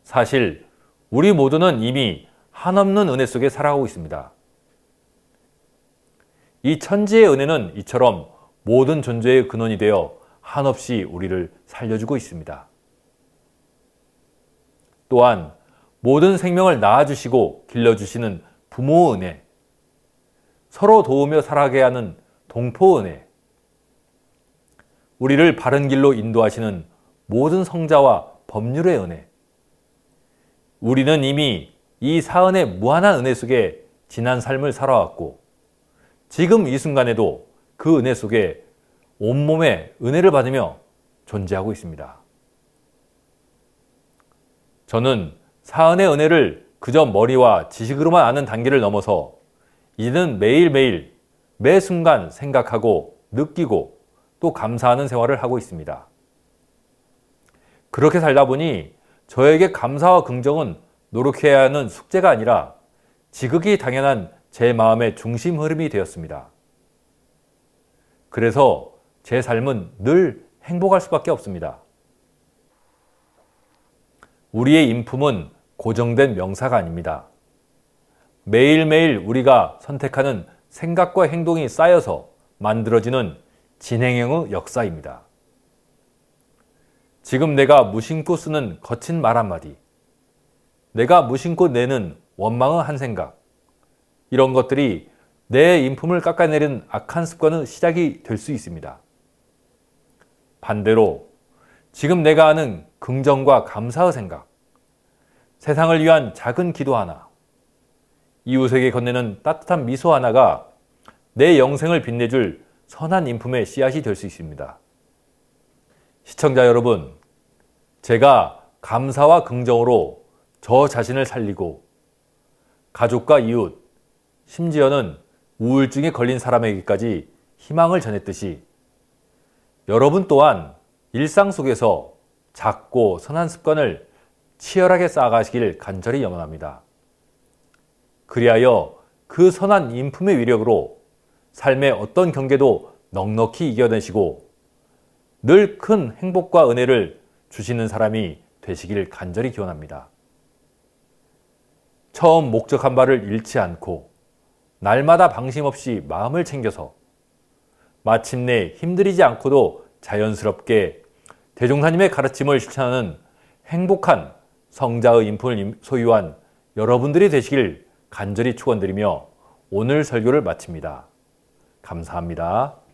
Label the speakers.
Speaker 1: 사실 우리 모두는 이미 한없는 은혜 속에 살아가고 있습니다. 이 천지의 은혜는 이처럼 모든 존재의 근원이 되어 한없이 우리를 살려주고 있습니다. 또한 모든 생명을 낳아주시고 길러주시는 부모 은혜, 서로 도우며 살아가게 하는 동포 은혜, 우리를 바른 길로 인도하시는 모든 성자와 법률의 은혜, 우리는 이미 이 사은의 무한한 은혜 속에 지난 삶을 살아왔고 지금 이 순간에도 그 은혜 속에 온몸에 은혜를 받으며 존재하고 있습니다. 저는 사은의 은혜를 그저 머리와 지식으로만 아는 단계를 넘어서 이제는 매일매일 매 순간 생각하고 느끼고 또 감사하는 생활을 하고 있습니다. 그렇게 살다 보니 저에게 감사와 긍정은 노력해야 하는 숙제가 아니라 지극히 당연한 제 마음의 중심 흐름이 되었습니다. 그래서 제 삶은 늘 행복할 수밖에 없습니다. 우리의 인품은 고정된 명사가 아닙니다. 매일매일 우리가 선택하는 생각과 행동이 쌓여서 만들어지는 진행형의 역사입니다. 지금 내가 무심코 쓰는 거친 말 한마디, 내가 무심코 내는 원망의 한 생각, 이런 것들이 내 인품을 깎아내리는 악한 습관의 시작이 될 수 있습니다. 반대로 지금 내가 하는 긍정과 감사의 생각, 세상을 위한 작은 기도 하나, 이웃에게 건네는 따뜻한 미소 하나가 내 영생을 빛내줄 선한 인품의 씨앗이 될 수 있습니다. 시청자 여러분, 제가 감사와 긍정으로 저 자신을 살리고 가족과 이웃, 심지어는 우울증에 걸린 사람에게까지 희망을 전했듯이 여러분 또한 일상 속에서 작고 선한 습관을 치열하게 쌓아가시길 간절히 염원합니다. 그리하여 그 선한 인품의 위력으로 삶의 어떤 경계도 넉넉히 이겨내시고 늘 큰 행복과 은혜를 주시는 사람이 되시길 간절히 기원합니다. 처음 목적한 바를 잃지 않고 날마다 방심없이 마음을 챙겨서 마침내 힘들이지 않고도 자연스럽게 대종사님의 가르침을 실천하는 행복한 성자의 인품을 소유한 여러분들이 되시길 간절히 축원드리며 오늘 설교를 마칩니다. 감사합니다.